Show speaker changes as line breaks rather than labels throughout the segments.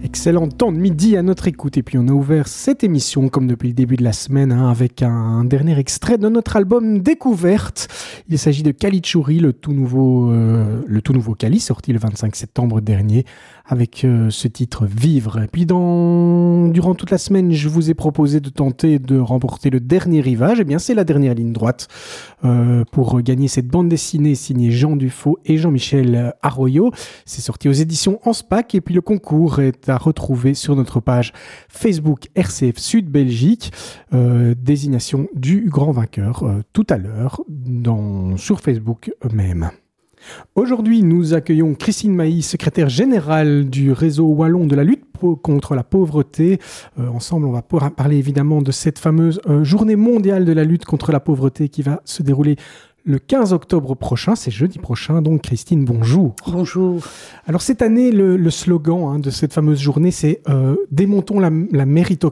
Excellent temps de midi à notre écoute. Et puis on a ouvert cette émission, comme depuis le début de la semaine, avec un dernier extrait de notre album Découverte. Il s'agit de Kalitchouri, le tout nouveau Kali, sorti le 25 septembre dernier, avec ce titre Vivre. Et puis durant toute la semaine, je vous ai proposé de tenter de remporter le dernier rivage. Eh bien, c'est la dernière ligne droite pour gagner cette bande dessinée signée Jean Dufaux et Jean-Michel Arroyo. C'est sorti aux éditions Anspach. Et puis le concours est à retrouver sur notre page Facebook RCF Sud Belgique. Désignation du grand vainqueur tout à l'heure sur Facebook même. Aujourd'hui, nous accueillons Christine Mailly, secrétaire générale du réseau wallon de la lutte contre la pauvreté. Ensemble, on va pouvoir parler évidemment de cette fameuse journée mondiale de la lutte contre la pauvreté qui va se dérouler le 15 octobre prochain, c'est jeudi prochain. Donc Christine, bonjour.
Bonjour.
Alors cette année, le slogan de cette fameuse journée, c'est « Démontons la méritocratie ».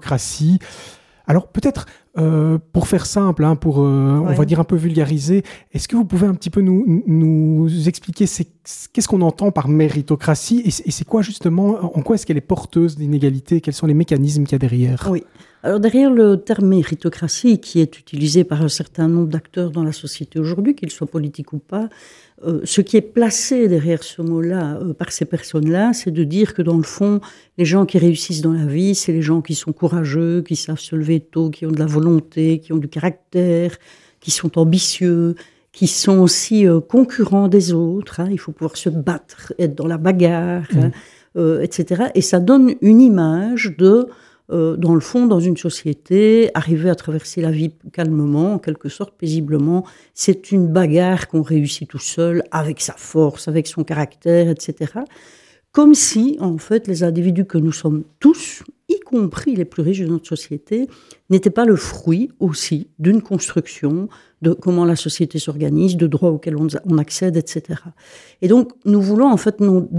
Alors peut-être, pour faire simple, on va dire un peu vulgariser, est-ce que vous pouvez un petit peu nous expliquer qu'est-ce qu'on entend par méritocratie et c'est quoi justement, en quoi est-ce qu'elle est porteuse d'inégalités, quels sont les mécanismes qu'il y a derrière ?
Oui. Alors derrière le terme méritocratie, qui est utilisé par un certain nombre d'acteurs dans la société aujourd'hui, qu'ils soient politiques ou pas, ce qui est placé derrière ce mot-là par ces personnes-là, c'est de dire que dans le fond, les gens qui réussissent dans la vie, c'est les gens qui sont courageux, qui savent se lever tôt, qui ont de la volonté, qui ont du caractère, qui sont ambitieux, qui sont aussi concurrents des autres. Il faut pouvoir se battre, être dans la bagarre, etc. Et ça donne une image de... dans le fond, dans une société, arriver à traverser la vie calmement, en quelque sorte paisiblement, c'est une bagarre qu'on réussit tout seul, avec sa force, avec son caractère, etc. Comme si, en fait, les individus que nous sommes tous, y compris les plus riches de notre société, n'étaient pas le fruit aussi d'une construction, de comment la société s'organise, de droits auxquels on accède, etc. Et donc, nous voulons en fait